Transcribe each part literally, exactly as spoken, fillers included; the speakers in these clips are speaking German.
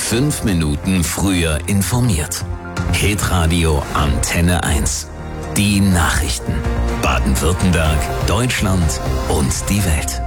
Fünf Minuten früher informiert. Hitradio Antenne eins. Die Nachrichten. Baden-Württemberg, Deutschland und die Welt.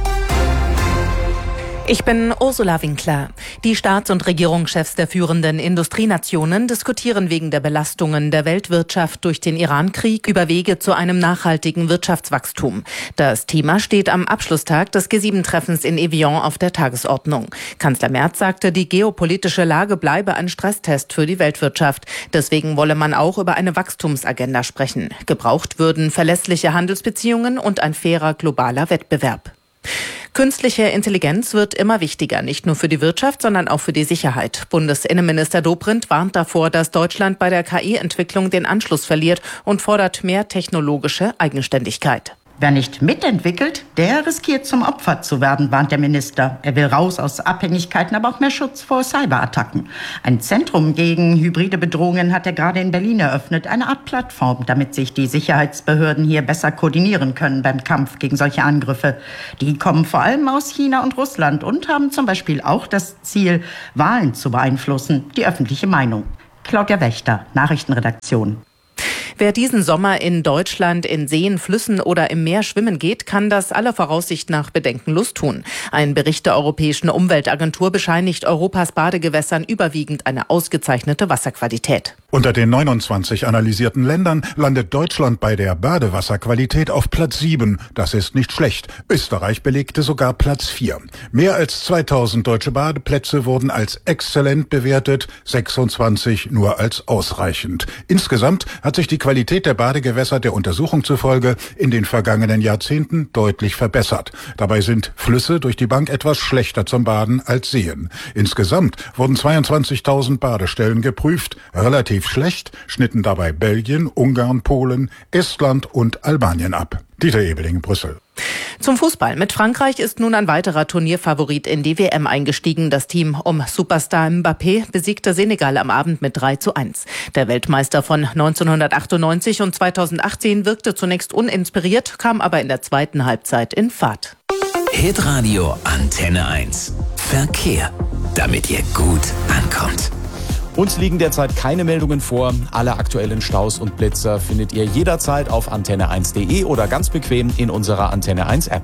Ich bin Ursula Winkler. Die Staats- und Regierungschefs der führenden Industrienationen diskutieren wegen der Belastungen der Weltwirtschaft durch den Iran-Krieg über Wege zu einem nachhaltigen Wirtschaftswachstum. Das Thema steht am Abschlusstag des G sieben Treffens in Evian auf der Tagesordnung. Kanzler Merz sagte, die geopolitische Lage bleibe ein Stresstest für die Weltwirtschaft. Deswegen wolle man auch über eine Wachstumsagenda sprechen. Gebraucht würden verlässliche Handelsbeziehungen und ein fairer globaler Wettbewerb. Künstliche Intelligenz wird immer wichtiger, nicht nur für die Wirtschaft, sondern auch für die Sicherheit. Bundesinnenminister Dobrindt warnt davor, dass Deutschland bei der K I-Entwicklung den Anschluss verliert und fordert mehr technologische Eigenständigkeit. Wer nicht mitentwickelt, der riskiert zum Opfer zu werden, warnt der Minister. Er will raus aus Abhängigkeiten, aber auch mehr Schutz vor Cyberattacken. Ein Zentrum gegen hybride Bedrohungen hat er gerade in Berlin eröffnet, eine Art Plattform, damit sich die Sicherheitsbehörden hier besser koordinieren können beim Kampf gegen solche Angriffe. Die kommen vor allem aus China und Russland und haben zum Beispiel auch das Ziel, Wahlen zu beeinflussen, die öffentliche Meinung. Claudia Wächter, Nachrichtenredaktion. Wer diesen Sommer in Deutschland in Seen, Flüssen oder im Meer schwimmen geht, kann das aller Voraussicht nach bedenkenlos tun. Ein Bericht der Europäischen Umweltagentur bescheinigt Europas Badegewässern überwiegend eine ausgezeichnete Wasserqualität. Unter den neunundzwanzig analysierten Ländern landet Deutschland bei der Badewasserqualität auf Platz sieben. Das ist nicht schlecht. Österreich belegte sogar Platz vier. Mehr als zweitausend deutsche Badeplätze wurden als exzellent bewertet, sechsundzwanzig nur als ausreichend. Insgesamt hat sich die Qualität der Badegewässer der Untersuchung zufolge in den vergangenen Jahrzehnten deutlich verbessert. Dabei sind Flüsse durch die Bank etwas schlechter zum Baden als Seen. Insgesamt wurden zweiundzwanzigtausend Badestellen geprüft. Relativ schlecht schnitten dabei Belgien, Ungarn, Polen, Estland und Albanien ab. Dieter Ebeling, Brüssel. Zum Fußball. Mit Frankreich ist nun ein weiterer Turnierfavorit in die W M eingestiegen. Das Team um Superstar Mbappé besiegte Senegal am Abend mit drei zu eins. Der Weltmeister von neunzehnhundertachtundneunzig und zweitausendachtzehn wirkte zunächst uninspiriert, kam aber in der zweiten Halbzeit in Fahrt. Hitradio Antenne eins. Verkehr, damit ihr gut ankommt. Uns liegen derzeit keine Meldungen vor. Alle aktuellen Staus und Blitzer findet ihr jederzeit auf antenne eins punkt de oder ganz bequem in unserer Antenne eins App.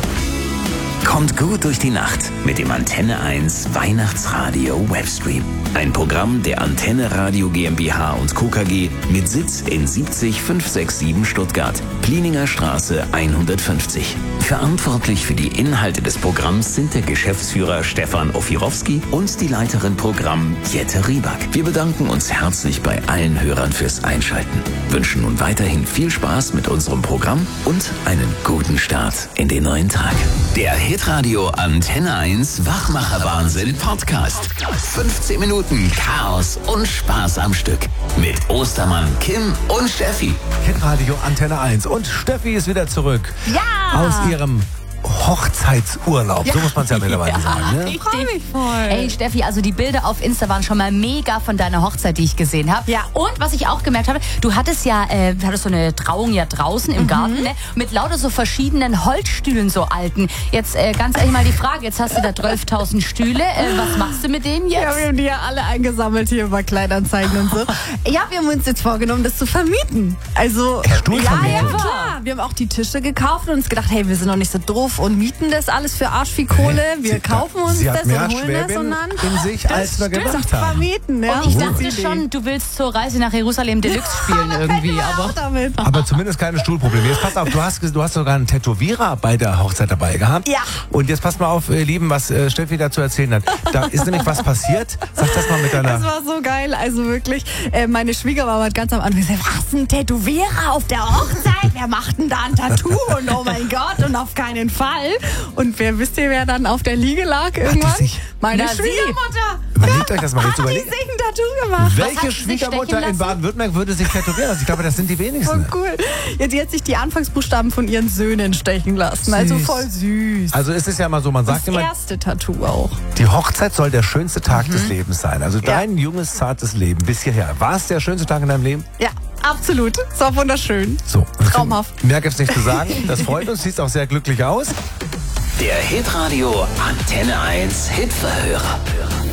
Kommt gut durch die Nacht mit dem Antenne eins Weihnachtsradio Webstream. Ein Programm der Antenne Radio GmbH und Co. K G mit Sitz in siebzig fünfhundertsiebenundsiebzig Stuttgart, Plininger Straße hundertfünfzig. Verantwortlich für die Inhalte des Programms sind der Geschäftsführer Stefan Ofirowski und die Leiterin Programm Jette Rieback. Wir bedanken uns herzlich bei allen Hörern fürs Einschalten, wünschen nun weiterhin viel Spaß mit unserem Programm und einen guten Start in den neuen Tag. Der Hitradio Antenne eins Wachmacher-Wahnsinn Podcast. fünfzehn Minuten Chaos und Spaß am Stück. Mit Ostermann, Kim und Steffi. Hitradio Antenne eins. Und Steffi ist wieder zurück. Ja! Aus ihrem Hochzeitsurlaub, ja. so muss man es ja mittlerweile ja, sagen. Ne? Ich freue mich voll. Ey Steffi, also die Bilder auf Insta waren schon mal mega von deiner Hochzeit, die ich gesehen habe. Ja. Und was ich auch gemerkt habe, du hattest ja, äh, hattest so eine Trauung ja draußen im mhm. Garten, ne? Mit lauter so verschiedenen Holzstühlen, so alten. Jetzt äh, ganz ehrlich mal die Frage, jetzt hast du da zwölftausend Stühle, äh, was machst du mit denen jetzt? Ja, wir haben die ja alle eingesammelt hier über Kleinanzeigen und so. Ja, wir haben uns jetzt vorgenommen, das zu vermieten. Also, Stuhl ja, vermieten? ja, klar. Wir haben auch die Tische gekauft und uns gedacht, hey, wir sind noch nicht so doof und mieten das alles für arsch viel Kohle. Wir Sie, kaufen uns Sie das hat mehr und holen Schwäbin das und dann in sich, als wir gedacht haben. Vermieten, ja. Und ich dachte schon, du willst zur Reise nach Jerusalem Deluxe spielen irgendwie. Aber, damit. aber zumindest keine Stuhlprobleme. Jetzt pass auf, du hast, du hast sogar einen Tätowierer bei der Hochzeit dabei gehabt. Ja. Und jetzt passt mal auf, ihr Lieben, was äh, Steffi dazu erzählen hat. Da ist nämlich was passiert. Sag das mal mit deiner... Das war so geil, also wirklich. Äh, meine Schwiegermama hat ganz am Anfang gesagt, was, ein Tätowierer auf der Hochzeit? Wer macht denn da ein Tattoo? Und oh mein Gott, und auf keinen Fall. Und wer wisst ihr, wer dann auf der Liege lag irgendwann? Meine Na, Schwiegermutter. Überlegt euch das mal jetzt Hat die überlegt. sich ein Tattoo gemacht? Welche Schwiegermutter in Baden-Württemberg würde sich tätowieren lassen? Ich glaube, das sind die wenigsten. Voll cool. Ja, die hat sich die Anfangsbuchstaben von ihren Söhnen stechen lassen. Süß. Also voll süß. Also ist es ja mal so, man sagt das immer, erste Tattoo auch. die Hochzeit soll der schönste Tag Mhm. des Lebens sein. Also dein Ja. junges, zartes Leben bis hierher. War es der schönste Tag in deinem Leben? Ja, absolut. Es war wunderschön. So. Traumhaft. Mehr gibt's nicht zu sagen. Das freut uns. Siehst auch sehr glücklich aus. Der Hitradio Antenne eins Hitverhörer.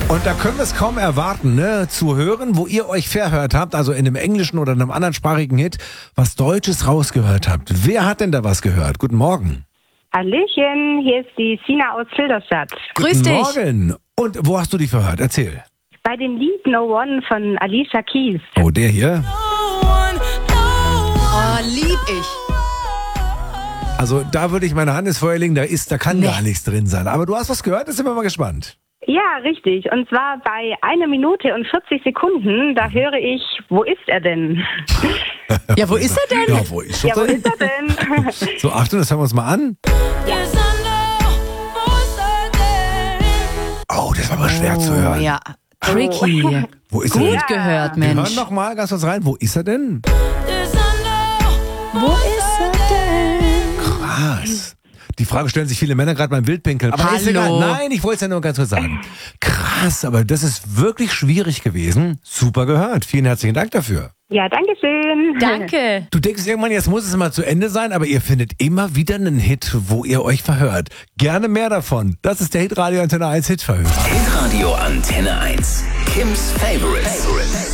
Und da können wir es kaum erwarten, ne, zu hören, wo ihr euch verhört habt, also in einem englischen oder einem anderssprachigen Hit, was Deutsches rausgehört habt. Wer hat denn da was gehört? Guten Morgen. Hallöchen, hier ist die Sina aus Filderstadt. Grüß dich. Guten Morgen. Und wo hast du die verhört? Erzähl. Bei dem Lied No One von Alicia Keys. Oh, der hier? Oh, lieb ich. Also da würde ich meine Hand ins Feuer legen, da ist, da kann nee. gar nichts drin sein. Aber du hast was gehört, da sind wir mal gespannt. Ja, richtig. Und zwar bei einer Minute und vierzig Sekunden, da höre ich, wo ist er denn? Ja, wo ist er denn? Ja, wo ist er ja, wo denn? ist er denn? So, Achtung, das hören wir uns mal an. Oh, das war aber schwer oh, zu hören. Ja, tricky. Wo ist Gut er denn? gehört, Wir Mensch. hören noch mal ganz kurz rein. Wo ist er denn? Wo ist er denn? Krass. Die Frage stellen sich viele Männer gerade beim Wildpinkeln. Aber Hallo. ist egal. Nein, ich wollte es ja nur ganz kurz sagen. Krass, aber das ist wirklich schwierig gewesen. Super gehört. Vielen herzlichen Dank dafür. Ja, danke schön. Danke. Du denkst irgendwann, jetzt muss es mal zu Ende sein, aber ihr findet immer wieder einen Hit, wo ihr euch verhört. Gerne mehr davon. Das ist der Hitradio Antenne eins Hitverhör. Hitradio Antenne eins. Kims Favorites.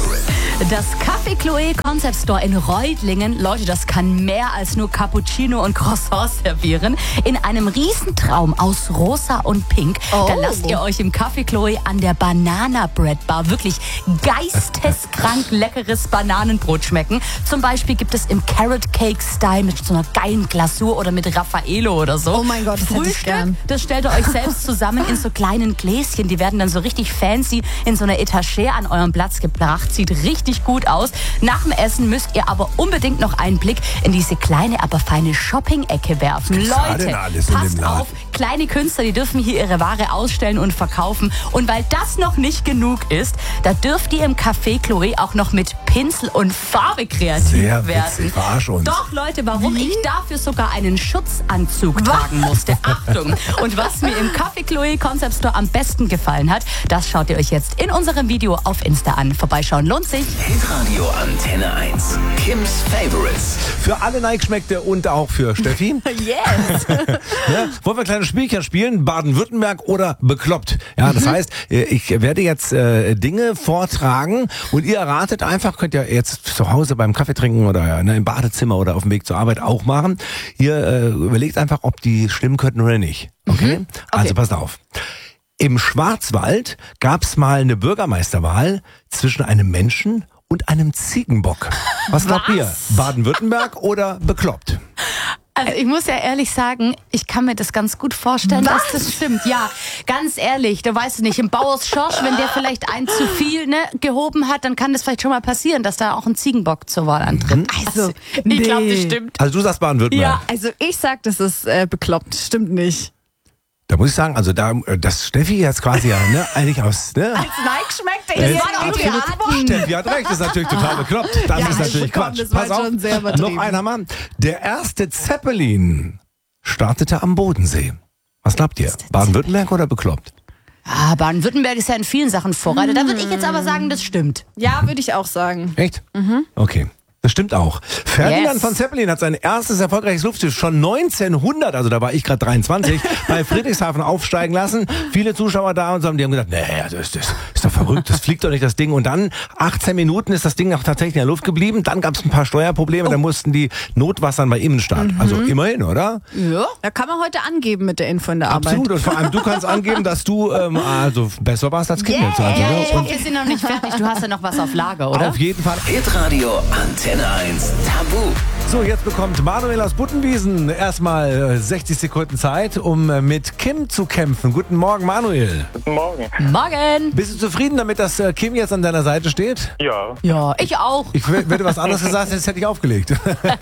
Das Café Chloé Concept Store in Reutlingen, Leute, das kann mehr als nur Cappuccino und Croissants servieren. In einem Riesentraum aus Rosa und Pink. Oh. Da lasst ihr euch im Café Chloé an der Banana Bread Bar wirklich geisteskrank leckeres Bananenbrot schmecken. Zum Beispiel gibt es im Carrot Cake Style mit so einer geilen Glasur oder mit Raffaello oder so. Oh mein Gott, das hätte ich Frühstück, gern. das stellt ihr euch selbst zusammen in so kleinen Gläschen. Die werden dann so richtig fancy in so einer Etagere an eurem Platz gebracht. Sieht richtig gut aus. Nach dem Essen müsst ihr aber unbedingt noch einen Blick in diese kleine, aber feine Shopping-Ecke werfen. Was gibt's da Leute, denn alles in passt dem Laden? auf, kleine Künstler, die dürfen hier ihre Ware ausstellen und verkaufen. Und weil das noch nicht genug ist, da dürft ihr im Café Chloé auch noch mit Pinsel und Farbe kreativ Sehr werden. witzig, verarsch uns. Doch, Leute, warum ich dafür sogar einen Schutzanzug tragen musste. Achtung! Und was mir im Café Chloé Concept Store am besten gefallen hat, das schaut ihr euch jetzt in unserem Video auf Insta an. Vorbeischauen lohnt sich. Hitradio Antenne eins. Kims Favorites. Für alle Nike-Schmeckte und auch für Steffi. Yes! Ja, wollen wir ein kleines Spielchen spielen? Baden-Württemberg oder bekloppt? Ja, das heißt, ich werde jetzt äh, Dinge vortragen und ihr erratet einfach, könnt ihr jetzt zu Hause beim Kaffee trinken oder ne, im Badezimmer oder auf dem Weg zur Arbeit auch machen. Ihr äh, überlegt einfach, ob die stimmen könnten oder nicht. Okay? Mhm. Also Okay. passt auf. Im Schwarzwald gab es mal eine Bürgermeisterwahl zwischen einem Menschen und einem Ziegenbock. Was glaubt ihr? Baden-Württemberg oder bekloppt? Also ich muss ja ehrlich sagen, ich kann mir das ganz gut vorstellen, Was? dass das stimmt. Ja, ganz ehrlich, du weißt nicht, im Bauers Schorsch, wenn der vielleicht ein zu viel ne, gehoben hat, dann kann das vielleicht schon mal passieren, dass da auch ein Ziegenbock zur Wahl antritt. Also, ich glaube, das nee. stimmt. Also du sagst Baden-Württemberg. Ja. Also ich sag, das ist äh, bekloppt. Stimmt nicht. Da muss ich sagen, also da, das Steffi jetzt quasi ja, ne, eigentlich aus, ne? Als Nike schmeckt Äh, der. war doch die Antwort. Steffi hat recht, das ist natürlich total bekloppt. Das Ja, ist natürlich komm, Quatsch. das war Pass auf, schon sehr übertrieben. noch ein Hammer. Der erste Zeppelin startete am Bodensee. Was glaubt ihr? Baden-Württemberg oder bekloppt? Ah, Baden-Württemberg ist ja in vielen Sachen Vorreiter. Da würde ich jetzt aber sagen, das stimmt. Ja, würde ich auch sagen. Echt? Okay. Das stimmt auch. Ferdinand Yes. von Zeppelin hat sein erstes erfolgreiches Luftschiff schon neunzehnhundert, also da war ich gerade dreiundzwanzig, bei Friedrichshafen aufsteigen lassen. Viele Zuschauer da und so haben, die haben gesagt, nee, das ist, das ist doch verrückt, das fliegt doch nicht, das Ding. Und dann, achtzehn Minuten ist das Ding auch tatsächlich in der Luft geblieben. Dann gab es ein paar Steuerprobleme, dann mussten die notwassern bei Immenstadt. Also immerhin, oder? Ja. Da kann man heute angeben mit der Info in der Arbeit. Absolut. Und vor allem, du kannst angeben, dass du ähm, also besser warst als Kind. jetzt. Also, Ja, ne? ja, Und wir sind noch nicht fertig. Du hast ja noch was auf Lager, oder? auf jeden Fall. Hitradio Antenne eins. Tabu. So, jetzt bekommt Manuel aus Buttenwiesen erstmal äh, sechzig Sekunden Zeit, um äh, mit Kim zu kämpfen. Guten Morgen, Manuel. Guten Morgen. Morgen. Bist du zufrieden damit, dass äh, Kim jetzt an deiner Seite steht? Ja. Ja, ich auch. Ich w- hätte was anderes gesagt, jetzt hätte ich aufgelegt.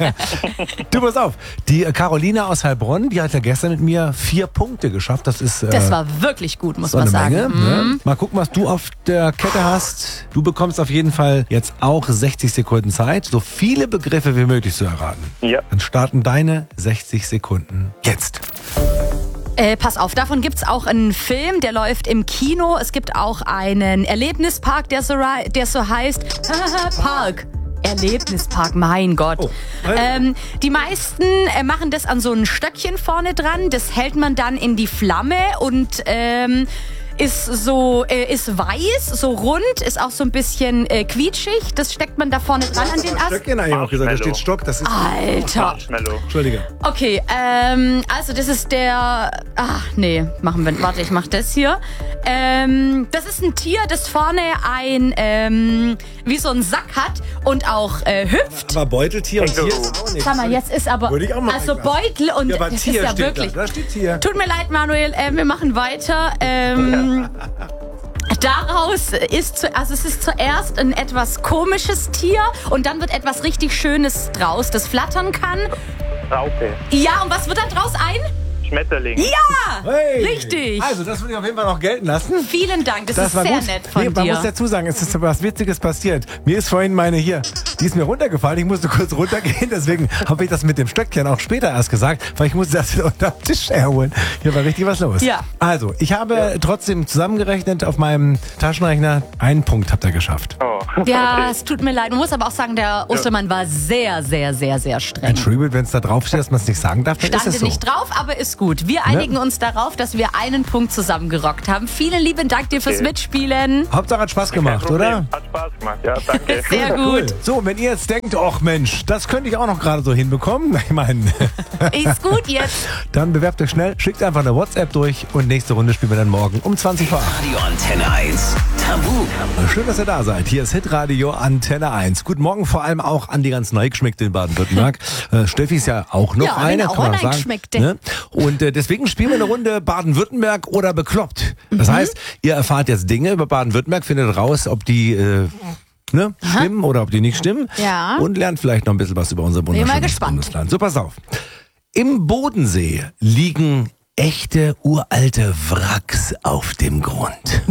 Du, pass auf. Die äh, Carolina aus Heilbronn, die hat ja gestern mit mir vier Punkte geschafft. Das ist äh, Das war wirklich gut, muss so man eine sagen. Menge. Mhm. Ne? Mal gucken, was du auf der Kette hast. Du bekommst auf jeden Fall jetzt auch sechzig Sekunden Zeit, so viele Begriffe wie möglich zu erraten. Ja. Dann starten deine sechzig Sekunden jetzt. Äh, pass auf, davon gibt's auch einen Film, der läuft im Kino. Es gibt auch einen Erlebnispark, der so, rei- der so heißt Park. Erlebnispark, mein Gott. Oh. Ähm, die meisten äh, machen das an so ein Stöckchen vorne dran. Das hält man dann in die Flamme und ähm, ist so, äh, ist weiß, so rund, ist auch so ein bisschen äh, quietschig. Das steckt man da vorne dran an den Ast. Stöckchen, habe ich auch gesagt, da steht Stock. Das ist Alter. Entschuldige. Okay, ähm, also das ist der, ach nee, machen wir, warte, ich mach das hier. Ähm, das ist ein Tier, das vorne ein, ähm, wie so ein Sack hat und auch äh, hüpft. Aber Beuteltier und Tier ist auch nicht. Sag mal, jetzt ist aber, Würde ich auch mal also einlassen. Beutel und Ja, aber das Tier ist ja steht wirklich. Da. Da steht Tier. Tut mir leid, Manuel, äh, wir machen weiter. Ähm, Daraus ist, zu, also es ist zuerst ein etwas komisches Tier und dann wird etwas richtig Schönes draus, das flattern kann. Raupe. Ja, und was wird da draus ein? Schmetterling. Ja, Hey. richtig. Also, das würde ich auf jeden Fall noch gelten lassen. Vielen Dank, das, Das ist war sehr gut. nett von Nee, man dir. muss dazu sagen, es ist was Witziges passiert. Mir ist vorhin meine hier, die ist mir runtergefallen. Ich musste kurz runtergehen, deswegen habe ich das mit dem Stöckchen auch später erst gesagt, weil ich musste das unter den Tisch herholen. Hier war richtig was los. Ja. Also, ich habe ja. trotzdem zusammengerechnet auf meinem Taschenrechner. Einen Punkt habt ihr geschafft. Oh. Ja, Okay. es tut mir leid. Man muss aber auch sagen, der Ostermann war sehr, sehr, sehr, sehr streng. Entschuldigung, wenn es da drauf steht, dass man es nicht sagen darf, dann Stand ist es so. nicht drauf, aber ist gut. Wir einigen uns darauf, dass wir einen Punkt zusammengerockt haben. Vielen lieben Dank dir fürs Okay. Mitspielen. Hauptsache hat Spaß gemacht, Kein Problem. oder? Hat Spaß gemacht, ja, danke. Sehr Cool. gut. So, wenn ihr jetzt denkt, ach Mensch, das könnte ich auch noch gerade so hinbekommen, ich meine, Ist gut jetzt. dann bewerbt euch schnell, schickt einfach eine WhatsApp durch und nächste Runde spielen wir dann morgen um zwanzig vor acht. Radio Antenne eins. Tabu. Schön, dass ihr da seid. Hier ist Hitradio Antenne eins. Guten Morgen vor allem auch an die ganz Neugeschmeckte in Baden-Württemberg. äh, Steffi ist ja auch noch Ja, eine, bin auch kann man eine sagen. Neugeschmeckte. Ne? Und äh, deswegen spielen wir eine Runde Baden-Württemberg oder bekloppt. Das Mhm. heißt, ihr erfahrt jetzt Dinge über Baden-Württemberg, findet raus, ob die äh, ne, stimmen oder ob die nicht stimmen. Ja. Und lernt vielleicht noch ein bisschen was über unser Bin mal wunderschönes gespannt. Bundesland. So, pass auf. Im Bodensee liegen echte uralte Wracks auf dem Grund.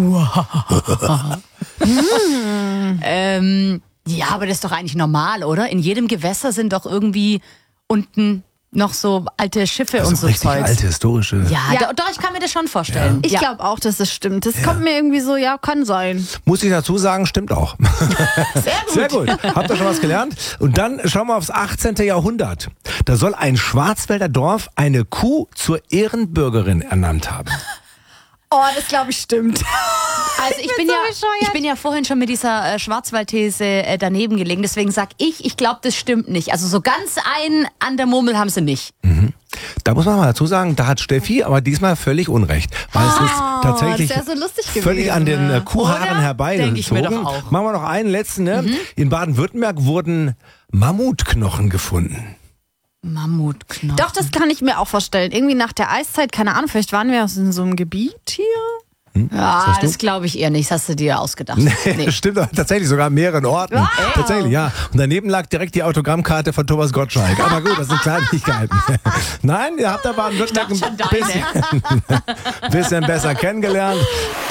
Ähm, ja, aber das ist doch eigentlich normal, oder? In jedem Gewässer sind doch irgendwie unten noch so alte Schiffe Also und so richtig Zeugs. alte historische. Ja, Ja. Doch, doch, ich kann mir das schon vorstellen. Ich ja. glaube auch, dass das stimmt. Das kommt mir irgendwie so, ja, kann sein. Muss ich dazu sagen, stimmt auch. Sehr gut. Sehr gut. Habt ihr schon was gelernt? Und dann schauen wir aufs achtzehnte. Jahrhundert. Da soll ein Schwarzwälder Dorf eine Kuh zur Ehrenbürgerin ernannt haben. Oh, das glaube ich stimmt. Also ich, Ich bin bin so ja, bescheuert. ich bin ja vorhin schon mit dieser äh, Schwarzwaldthese äh, daneben gelegen, deswegen sag ich, ich glaube, das stimmt nicht. Also so ganz ein an der Murmel haben sie nicht. Da muss man mal dazu sagen, da hat Steffi aber diesmal völlig Unrecht. Weil es ist tatsächlich das wäre so lustig völlig gewesen, an den ne? äh, Kuhhaaren Oder? herbeigezogen. Denk ich mir doch auch. Machen wir noch einen letzten. Ne? In Baden-Württemberg wurden Mammutknochen gefunden. Mammutknochen. Doch, das kann ich mir auch vorstellen. Irgendwie nach der Eiszeit, keine Ahnung, vielleicht waren wir in so einem Gebiet hier. Ja, sagst du? das glaube ich eher nicht. Das hast du dir ausgedacht. Nee. Stimmt aber tatsächlich sogar an mehreren Orten. Tatsächlich, ja. Und daneben lag direkt die Autogrammkarte von Thomas Gottschalk. Aber gut, das sind Kleinigkeiten. Nein, ihr habt da Baden-Württemberg Ich ein dachte schon bisschen, bisschen besser kennengelernt.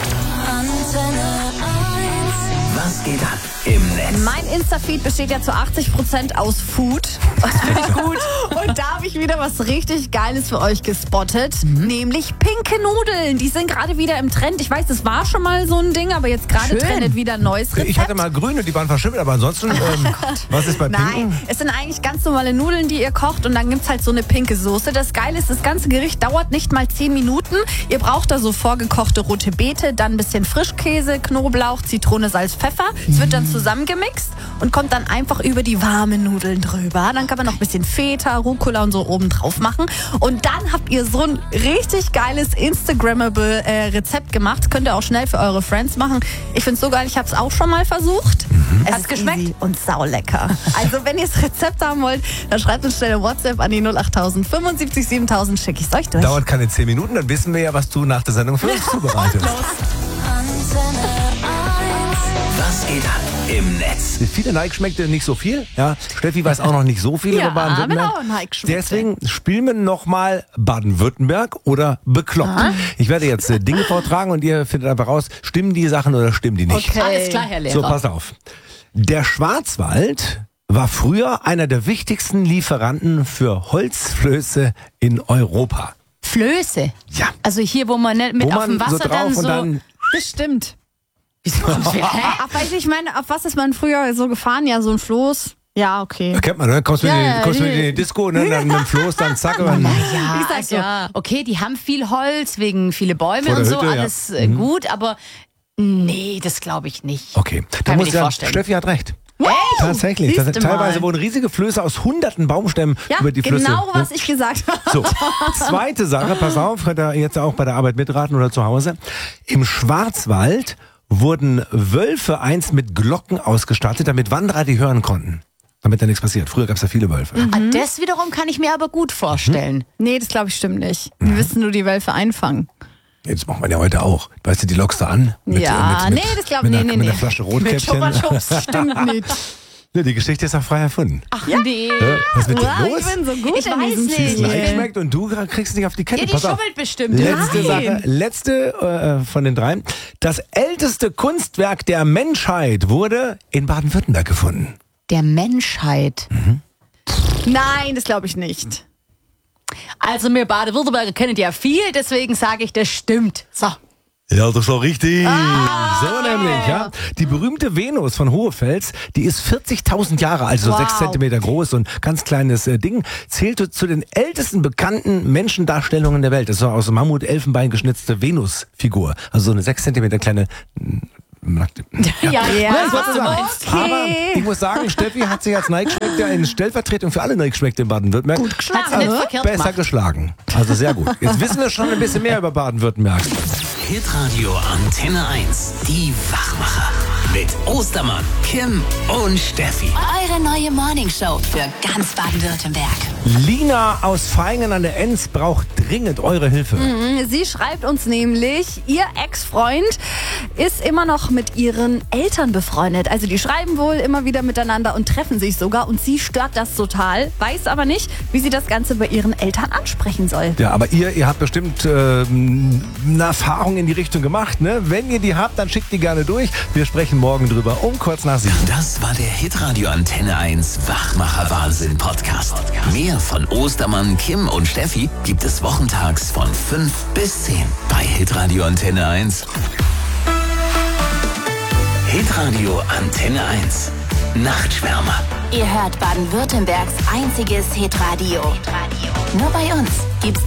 Was geht ab im Netz? Mein Insta-Feed besteht ja zu achtzig Prozent aus Food. Das finde ich gut. Und da habe ich wieder was richtig Geiles für euch gespottet. Nämlich pinke Nudeln. Die sind gerade wieder im Trend. Ich weiß, das war schon mal so ein Ding, aber jetzt gerade Schön. trendet wieder ein neues Rezept. Ich hatte mal grüne, die waren verschimmelt, aber ansonsten, ähm, was ist bei Nein, pinken? es sind eigentlich ganz normale Nudeln, die ihr kocht und dann gibt's halt so eine pinke Soße. Das Geile ist, das ganze Gericht dauert nicht mal zehn Minuten. Ihr braucht da so vorgekochte rote Beete, dann ein bisschen Frischkäse, Knoblauch, Zitrone, Salz, Pfeffer. Es wird dann zusammengemixt und kommt dann einfach über die warmen Nudeln drüber. Dann kann man noch ein bisschen Feta, Rucola und so oben drauf machen. Und dann habt ihr so ein richtig geiles Instagrammable äh, Rezept gemacht. Könnt ihr auch schnell für eure Friends machen. Ich find's so geil, ich habe es auch schon mal versucht. Es Hat's ist geschmeckt? easy und saulecker. Also wenn ihr das Rezept haben wollt, dann schreibt uns schnell eine WhatsApp an die null acht null null fünfundsiebzig siebentausend, schicke ich es euch durch. Dauert keine zehn Minuten, dann wissen wir ja, was du nach der Sendung für uns zubereitest. Was geht ab im Netz? Viele Nike-Schmeckte nicht so viel. Ja, Steffi weiß auch noch nicht so viel Ja, über Baden-Württemberg. bin auch Nike-Schmeckte. Deswegen spielen wir nochmal Baden-Württemberg oder bekloppt. Ich werde jetzt äh, Dinge vortragen und ihr findet einfach raus, stimmen die Sachen oder stimmen die nicht. Okay. Alles klar, Herr Lehrer. So, pass auf. Der Schwarzwald war früher einer der wichtigsten Lieferanten für Holzflöße in Europa. Flöße. Ja. Also hier, wo man nicht mit Wo auf dem man so Wasser drauf dann und so... dann Das stimmt. Wieso? Hä? Auf, weiß ich meine, auf was ist man früher so gefahren? Ja, so ein Floß. Ja, okay. Da kennt man, ne? Kommst du Ja, in, die- ja, kommst du in die- die Disco, ne? Dann mit dem Floß, dann zack. Und dann Ja, Ich sag also, ja. okay, die haben viel Holz, wegen viele Bäume Vor der und so, Hütte, ja. alles äh, gut, aber nee, das glaube ich nicht. okay, da Kann mir muss nicht ich sagen, vorstellen. Steffi hat recht. Wow. Tatsächlich. Siehste Das, teilweise mal. wurden riesige Flöße aus hunderten Baumstämmen Ja, über die Flüsse. genau, ne? was ich gesagt habe. So, zweite Sache, pass auf, könnt ihr jetzt auch bei der Arbeit mitraten oder zu Hause. Im Schwarzwald wurden Wölfe einst mit Glocken ausgestattet, damit Wanderer die hören konnten. Damit da nichts passiert. Früher gab es ja viele Wölfe. Ah, das wiederum kann ich mir aber gut vorstellen. Nee, das glaube ich stimmt nicht. Wir müssen nur die Wölfe einfangen. Jetzt macht man ja heute auch. Weißt du, die lockst du an. Mit, Ja, äh, mit, mit, nee, das glaub- mit nee, einer, nee, mit nee. einer Flasche Mit Rotkäppchen. Chupa-Chups stimmt nicht. Ja, die Geschichte ist auch frei erfunden. Ach nee. Ja, was ist mit dir Wow, los? ich bin so gut Ich in weiß diesem nicht. Wie es Spiel. leicht schmeckt und du kriegst es nicht auf die Kette. Ja, die Pass auf. schummelt bestimmt. Letzte Nein. Sache, letzte äh, von den dreien. Das älteste Kunstwerk der Menschheit wurde in Baden-Württemberg gefunden. Der Menschheit. Nein, das glaube ich nicht. Also wir Baden-Württemberger kennen ja viel, deswegen sage ich, das stimmt. So. Ja, das ist doch richtig. So nämlich, ja. Die berühmte Venus von Hohefels, die ist vierzigtausend Jahre alt, so Wow. sechs Zentimeter groß, so ein ganz kleines äh, Ding, zählte zu den ältesten bekannten Menschendarstellungen der Welt. Das ist so aus Mammut-Elfenbein geschnitzte Venus-Figur. Also so eine sechs Zentimeter kleine... mm, nackte- Ja, ja, Ja, was du meinst. Aber ich muss sagen, Steffi hat sich als Neigeschmeckte in Stellvertretung für alle Neigeschmeckte in Baden-Württemberg Hat sie nicht verkehrt besser gemacht. geschlagen. Also sehr gut. Jetzt wissen wir schon ein bisschen mehr über Baden-Württemberg. Hitradio Antenne eins. Die Wachmacher. Mit Ostermann, Kim und Steffi. Eure neue Morningshow für ganz Baden-Württemberg. Lina aus Vaihingen an der Enz braucht dringend eure Hilfe. Sie schreibt uns nämlich, ihr Ex-Freund ist immer noch mit ihren Eltern befreundet. Also die schreiben wohl immer wieder miteinander und treffen sich sogar. Und sie stört das total, weiß aber nicht, wie sie das Ganze bei ihren Eltern ansprechen soll. Ja, aber ihr, ihr habt bestimmt ähm, eine Erfahrung in die Richtung gemacht, ne? Wenn ihr die habt, dann schickt die gerne durch. Wir sprechen morgen drüber um kurz nach sieben. Das war der Hitradio Antenne eins Wachmacher Wahnsinn Podcast. Mehr von Ostermann, Kim und Steffi gibt es wochentags von fünf bis zehn bei Hitradio Antenne eins. Hitradio Antenne eins. Nachtschwärmer. Ihr hört Baden-Württembergs einziges Hitradio. Nur bei uns gibt's